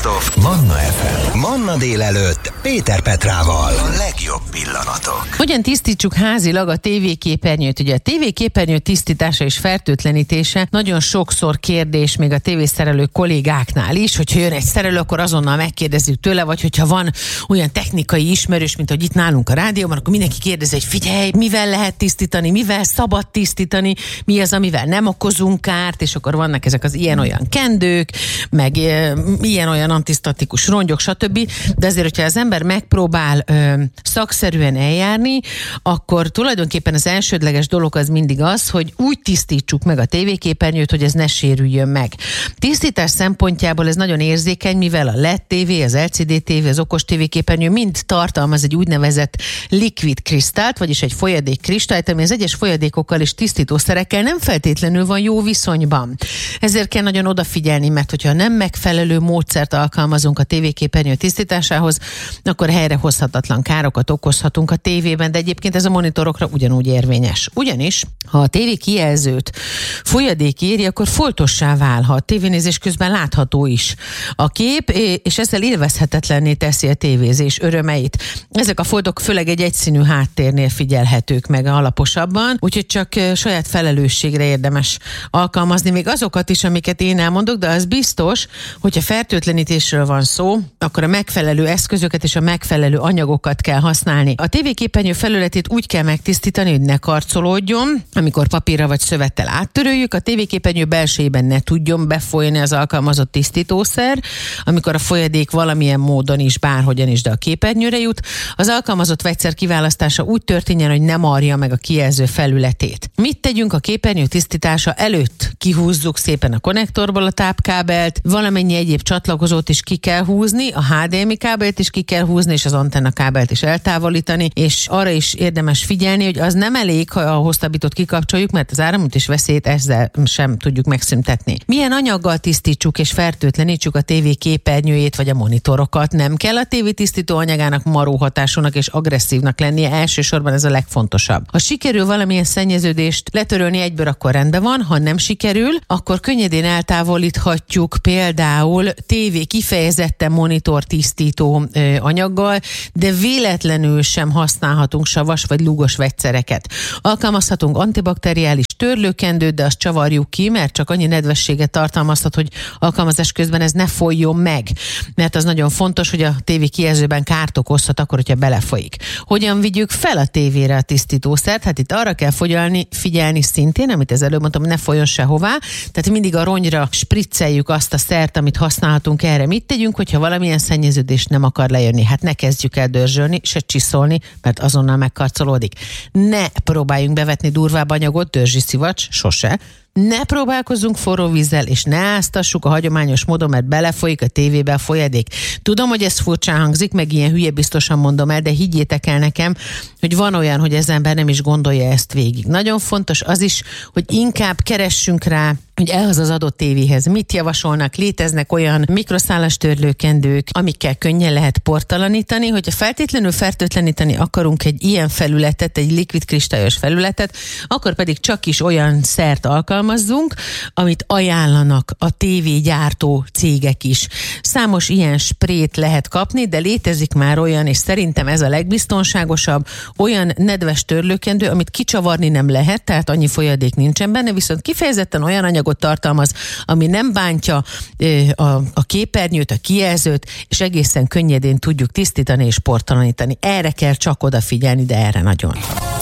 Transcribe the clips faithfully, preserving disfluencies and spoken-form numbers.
Best of Manna ef em. Manna délelőtt Péter Petrával. A legjobb pillanatok. Hogyan tisztítsuk házilag a tévéképernyőt? Ugye a tévéképernyő tisztítása és fertőtlenítése nagyon sokszor kérdés még a tévészerelő kollégáknál is, hogyha jön egy szerelő, akkor azonnal megkérdezzük tőle, vagy hogyha van olyan technikai ismerős, mint hogy itt nálunk a rádióban, akkor mindenki kérdezi, hogy figyelj, mivel lehet tisztítani, mivel szabad tisztítani, mi az, amivel nem okozunk kárt, és akkor vannak ezek az ilyen-olyan kendők, meg e, ilyen-olyan antisztatikus rongyok, stb. De azért, hogyha az ember megpróbál ö, szakszerűen eljárni, akkor tulajdonképpen az elsődleges dolog az mindig az, hogy úgy tisztítsuk meg a tévéképernyőt, hogy ez ne sérüljön meg. Tisztítás szempontjából ez nagyon érzékeny, mivel a led tévé, az el cé dé tévé, az okos tévéképernyő mind tartalmaz egy úgynevezett liquid kristált, vagyis egy folyadék kristályt, ami az egyes folyadékokkal és tisztítószerekkel nem feltétlenül van jó viszonyban. Ezért kell nagyon odafigyelni, mert hogyha nem megfelelő módszert alkalmazunk a tévéképernyő tisztításához, akkor helyrehozhatatlan károkat okozhatunk a tévében, de egyébként ez a monitorokra ugyanúgy érvényes. Ugyanis, ha a tévé kijelzőt folyadék éri, akkor foltossá válhat. Tévénézés közben látható is a kép, és ezzel élvezhetetlenné teszi a tévézés örömeit. Ezek a foltok főleg egy egyszínű háttérnél figyelhetők meg alaposabban, úgyhogy csak saját felelősségre érdemes alkalmazni még azokat is, amiket én elmondok, de az biztos, hogyha fertőtlenítésről van szó, akkor a megfelelő eszközöket és a megfelelő anyagokat kell használni. A tévéképernyő felületét úgy kell megtisztítani, hogy ne karcolódjon, amikor papírra vagy szövettel áttöröljük, a tévéképernyő belsejében ne tudjon befolyni az alkalmazott tisztítószer, amikor a folyadék valamilyen módon is, bárhogyan is, de a képernyőre jut. Az alkalmazott vegyszer kiválasztása úgy történjen, hogy ne marja meg a kijelző felületét. Mit tegyünk a képernyő tisztítása előtt? Kihúzzuk szépen a konnektorból a tápkábelt, valamennyi egyéb csatlakozót is ki kell húzni, a há dé em i kábelt is ki kell húzni, és az antenna kábelt is eltávolítani, és arra is érdemes figyelni, hogy az nem elég, ha a hosszabbítót kikapcsoljuk, mert az áramütés veszélyt ezzel sem tudjuk megszüntetni. Milyen anyaggal tisztítsuk és fertőtlenítsük a tévé képernyőjét vagy a monitorokat? Nem kell a tévé tisztító anyagának maró hatásúnak és agresszívnak lennie, elsősorban ez a legfontosabb. Ha sikerül valamilyen szennyeződést letörölni egyből, akkor rendben van, ha nem sikerül, akkor könnyedén eltávolíthatjuk például tévé kifejezetten monitor tisztító ö, anyaggal, de véletlenül sem használhatunk savas vagy lúgos vegyszereket. Alkalmazhatunk antibakteriális törlőkendőt, de azt csavarjuk ki, mert csak annyi nedvességet tartalmazhat, hogy alkalmazás közben ez ne folyjon meg. Mert az nagyon fontos, hogy a tévé kijelzőben kárt okozhat akkor, hogyha belefolyik. Hogyan vigyük fel a tévére a tisztítószert? Hát itt arra kell fogyalni, figyelni szintén, amit az előbb mondtam, ne folyjon sehová. Tehát mindig a rongyra spricceljük azt a szert, amit használhatunk erre. Mit tegyünk, hogyha valamilyen szennyeződés nem akar lejönni? Hát ne kezdjük el dörzsölni, se csiszolni, mert azonnal megkarcolódik. Ne próbáljunk bevetni durvább anyagot, dörzsi szivacs, sose. Ne próbálkozzunk forró vízzel, és ne áztassuk a hagyományos módon, mert belefolyik a tévébe a folyadék. Tudom, hogy ez furcsán hangzik, meg ilyen hülye biztosan mondom el, de higgyétek el nekem, hogy van olyan, hogy ez ember nem is gondolja ezt végig. Nagyon fontos az is, hogy inkább keressünk rá, hogy ehhez az adott tévéhez mit javasolnak, léteznek olyan mikroszálas törlőkendők, amikkel könnyen lehet portalanítani, hogyha feltétlenül fertőtleníteni akarunk egy ilyen felületet, egy likvid kristályos felületet, akkor pedig csak is olyan szert alkalmazzunk, amit ajánlanak a tévégyártó cégek is. Számos ilyen sprét lehet kapni, de létezik már olyan, és szerintem ez a legbiztonságosabb, olyan nedves törlőkendő, amit kicsavarni nem lehet, tehát annyi folyadék nincsen benne, viszont kifejezetten olyan anyagot tartalmaz, ami nem bántja a, a képernyőt, a kijelzőt, és egészen könnyedén tudjuk tisztítani és portalanítani. Erre kell csak odafigyelni, de erre nagyon.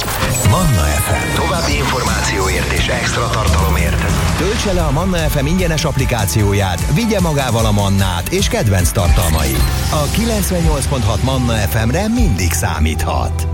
Manna ef em. További információért és extra tartalomért töltse le a Manna ef em ingyenes applikációját, vigye magával a Mannát és kedvenc tartalmait. A kilencvennyolc pont hat Manna ef emre mindig számíthat.